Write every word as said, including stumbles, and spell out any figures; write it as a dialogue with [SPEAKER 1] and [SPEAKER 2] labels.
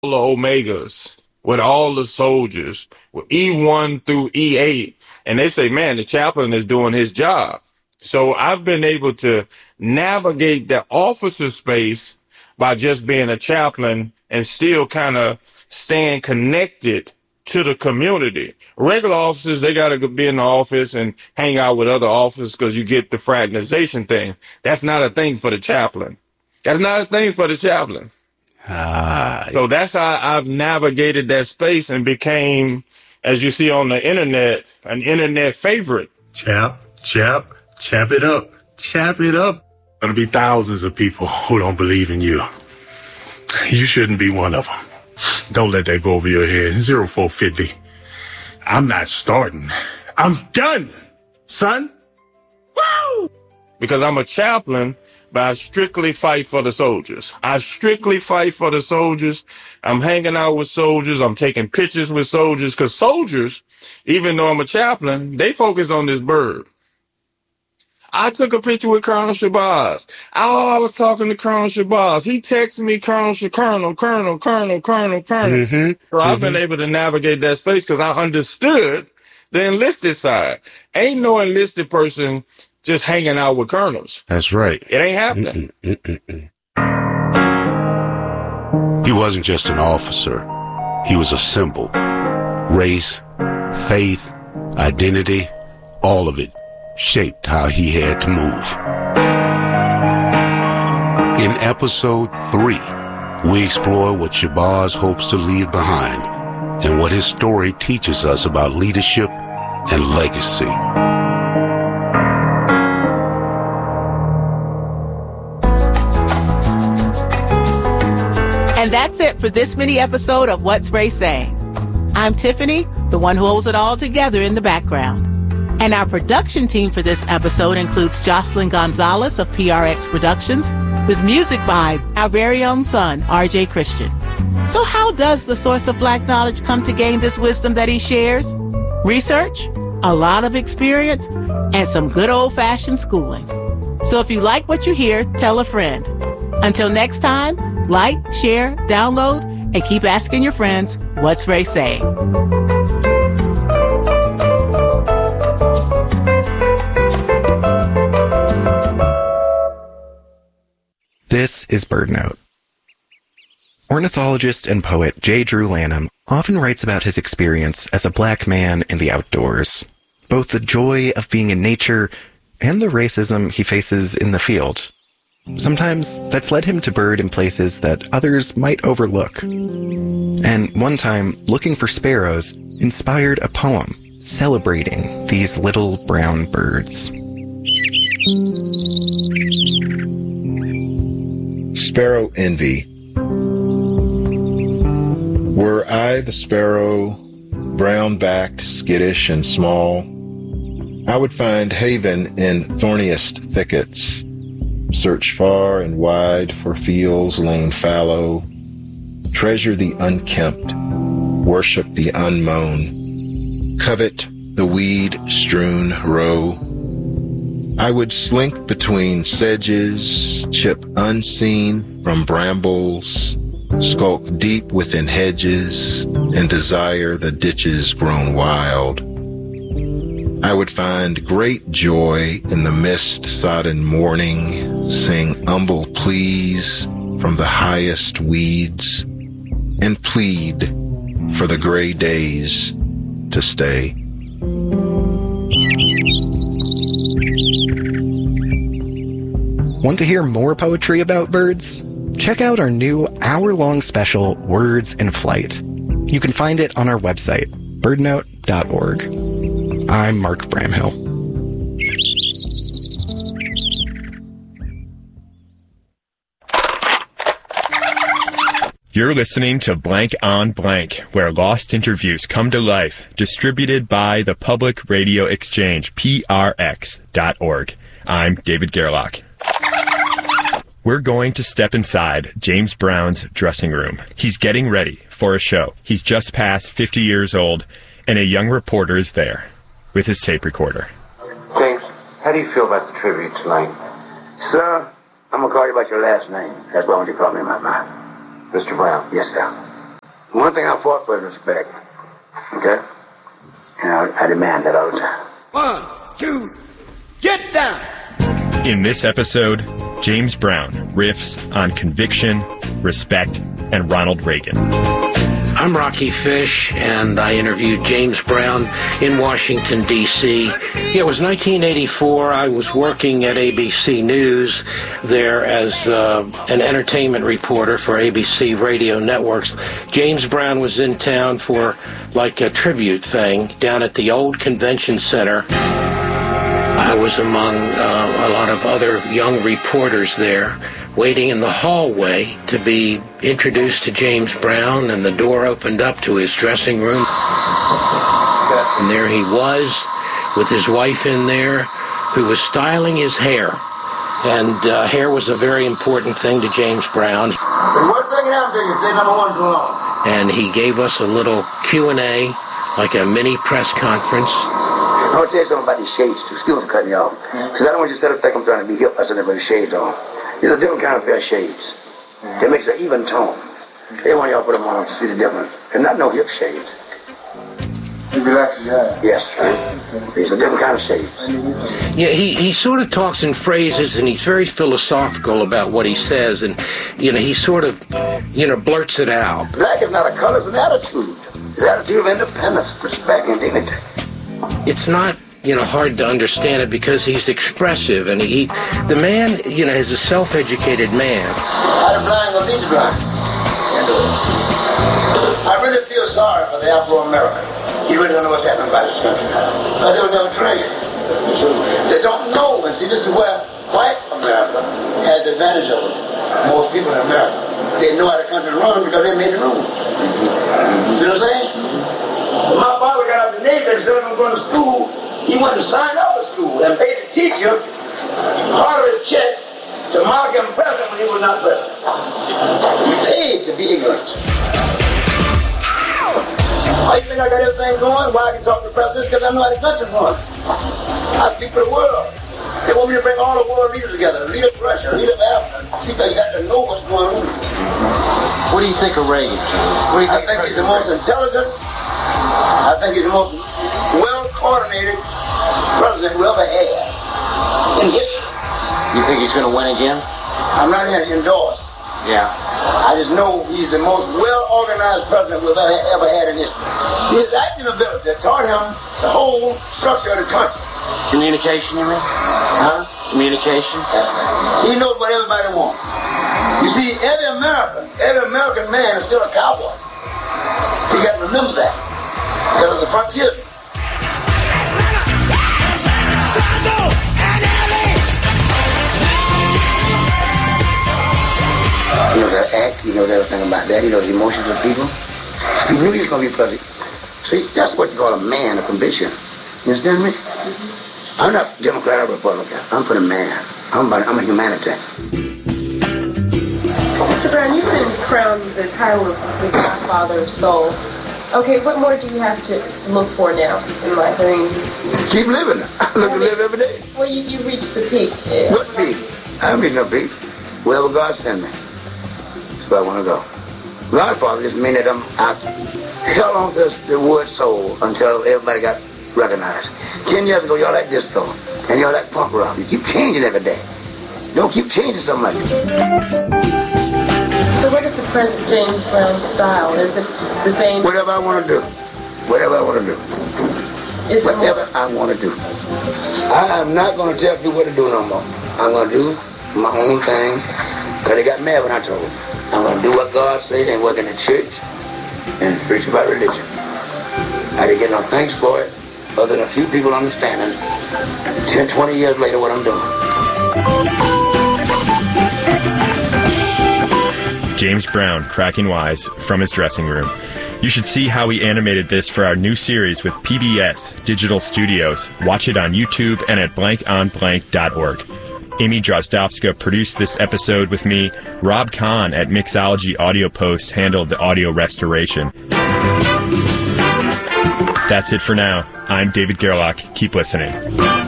[SPEAKER 1] the Omegas, with all the soldiers, with E one through E eight, and they say, man, the chaplain is doing his job. So I've been able to navigate the officer space by just being a chaplain and still kind of staying connected to the community. Regular officers, they got to be in the office and hang out with other officers because you get the fraternization thing. That's not a thing for the chaplain. That's not a thing for the chaplain. Ah. So that's how I've navigated that space and became, as you see on the internet, an internet favorite.
[SPEAKER 2] Chap, chap, chap it up, chap it up. There'll be thousands of people who don't believe in you. You shouldn't be one of them. Don't let that go over your head. zero four fifty. I'm not starting. I'm done, son. Woo!
[SPEAKER 1] Because I'm a chaplain, but I strictly fight for the soldiers. I strictly fight for the soldiers. I'm hanging out with soldiers. I'm taking pictures with soldiers. Because soldiers, even though I'm a chaplain, they focus on this bird. I took a picture with Colonel Shabazz. Oh, I was talking to Colonel Shabazz. He texted me Colonel, Sh- Colonel, Colonel, Colonel, Colonel, Colonel. Mm-hmm. So I've mm-hmm. been able to navigate that space because I understood the enlisted side. Ain't no enlisted person just hanging out with colonels.
[SPEAKER 3] That's right.
[SPEAKER 1] It ain't happening.
[SPEAKER 3] Mm-mm, mm-mm. He wasn't just an officer. He was a symbol. Race, faith, identity, all of it shaped how he had to move. In episode three, we explore what Shabazz hopes to leave behind and what his story teaches us about leadership and legacy.
[SPEAKER 4] And that's it for this mini episode of What's Ray Saying? I'm Tiffany, the one who holds it all together in the background. And our production team for this episode includes Jocelyn Gonzalez of P R X Productions, with music by our very own son, R J Christian. So how does the source of black knowledge come to gain this wisdom that he shares? Research, a lot of experience, and some good old-fashioned schooling. So if you like what you hear, tell a friend. Until next time, like, share, download, and keep asking your friends, what's Ray saying?
[SPEAKER 5] This is BirdNote. Ornithologist and poet J. Drew Lanham often writes about his experience as a black man in the outdoors, both the joy of being in nature and the racism he faces in the field. Sometimes that's led him to bird in places that others might overlook. And one time, looking for sparrows inspired a poem celebrating these little brown birds.
[SPEAKER 6] Sparrow Envy. Were I the sparrow, brown-backed, skittish, and small, I would find haven in thorniest thickets, search far and wide for fields lain fallow, treasure the unkempt, worship the unmown, covet the weed-strewn row. I would slink between sedges, chip unseen from brambles, skulk deep within hedges, and desire the ditches grown wild. I would find great joy in the mist-sodden morning, sing humble pleas from the highest weeds, and plead for the gray days to stay.
[SPEAKER 5] Want to hear more poetry about birds? Check out our new hour-long special, Words in Flight. You can find it on our website, birdnote dot org. I'm Mark Bramhill.
[SPEAKER 7] You're listening to Blank on Blank, where lost interviews come to life, distributed by the Public Radio Exchange, P R X dot org. I'm David Gerlach. We're going to step inside James Brown's dressing room. He's getting ready for a show. He's just past fifty years old, and a young reporter is there with his tape recorder.
[SPEAKER 8] James, how do you feel about the tribute tonight?
[SPEAKER 9] Sir, I'm going to call you by your last name. That's why I want you to call me my man.
[SPEAKER 8] Mister Brown.
[SPEAKER 9] Yes, sir. One thing I fought for is respect. Okay? And I, I demand that all the time.
[SPEAKER 10] One, two, get down!
[SPEAKER 7] In this episode, James Brown riffs on conviction, respect, and Ronald Reagan.
[SPEAKER 11] I'm Rocky Fish, and I interviewed James Brown in Washington, D C Yeah, it was nineteen eighty-four. I was working at A B C News there as uh, an entertainment reporter for A B C Radio Networks. James Brown was in town for like a tribute thing down at the old convention center. I was among uh, a lot of other young reporters there, waiting in the hallway to be introduced to James Brown, and the door opened up to his dressing room. And there he was, with his wife in there, who was styling his hair. And uh, hair was a very important thing to James Brown.
[SPEAKER 9] The worst thing that happened to you is stay number one too long.
[SPEAKER 11] And he gave us a little Q and A, like a mini press conference.
[SPEAKER 9] I want to tell you something about these shades, too. Excuse me for cutting you off. Because I don't want you to sit up think I'm trying to be hip by sitting there with the shades on. These are different kind of pair of shades. It makes an even tone. Every one of y'all put them on to see the difference. They're not no hip shades.
[SPEAKER 8] It relaxes your eyes.
[SPEAKER 9] Yes, right? These are different kind of shades.
[SPEAKER 11] Yeah, he, he sort of talks in phrases, and he's very philosophical about what he says, and, you know, he sort of, you know, blurts it out.
[SPEAKER 9] Black is not a color, it's an attitude. It's an attitude of independence, respect, and dignity.
[SPEAKER 11] It's not, you know, hard to understand it because he's expressive, and he, the man, you know, is a self-educated man.
[SPEAKER 9] I'm blind, but he's blind. I really feel sorry for the Afro-American. He really don't know what's happening about this country now. Because they were never trained. They don't know, and see, this is where white America has the advantage of it. Most people in America. They know how the country runs because they made the rules. See what I'm saying? When my father got out of the Navy and instead of him going to school, he went and signed up for school and paid the teacher part of his check to mark him president when he was not president. He paid to be ignorant. Why you think I got everything going? Why I can talk to the president? Because I know how the country's going. I speak for the world. They want me to bring all the world leaders together. Leader of Russia, leader of Africa. See, you got to know what's going on.
[SPEAKER 11] What do you think of Reagan? What do you think
[SPEAKER 9] I think he's the most intelligent. I think he's the most well-coordinated president we ever had in history.
[SPEAKER 11] You think he's going to win again?
[SPEAKER 9] I'm not here to endorse.
[SPEAKER 11] Yeah.
[SPEAKER 9] I just know he's the most well-organized president we've ever, ever had in history. His acting ability taught him the whole structure of the country.
[SPEAKER 11] Communication, you mean? Huh? Communication?
[SPEAKER 9] He knows what everybody wants. You see, every American, every American man is still a cowboy. So you got to remember that. There was a frontier. He knows how to act, he knows everything about that, he knows the emotions of people. He knew he was going to be president. See, that's what you call a man of conviction. You understand me? I'm not Democrat or Republican. I'm for the man. I'm, about, I'm a humanitarian.
[SPEAKER 12] Mister Brown, you've been crowned the title of the Godfather of Soul. Okay, what more do you have to look for now in life? I mean,
[SPEAKER 9] just keep living. I look to live every day.
[SPEAKER 12] Well, you, you reached the peak. Yeah.
[SPEAKER 9] What peak? I haven't reached no peak. Wherever God send me, that's where I want to go. Godfather just mean that I'm out. Held on to the word soul until everybody got recognized. Ten years ago, y'all like disco, and y'all like punk rock. You keep changing every day. Don't keep changing so much.
[SPEAKER 12] So what is the present James Brown style? Is it the same?
[SPEAKER 9] Whatever I want to do. Whatever I want to do.
[SPEAKER 12] Is
[SPEAKER 9] Whatever I want to do. I am not going to tell people what to do no more. I'm going to do my own thing. Because they got mad when I told them. I'm going to do what God says and work in the church and preach about religion. I didn't get no thanks for it other than a few people understanding ten, twenty years later what I'm doing.
[SPEAKER 7] James Brown, cracking wise from his dressing room. You should see how we animated this for our new series with P B S Digital Studios. Watch it on YouTube and at blank on blank dot org. Amy Drozdowska produced this episode with me. Rob Kahn at Mixology Audio Post handled the audio restoration. That's it for now. I'm David Gerlach. Keep listening.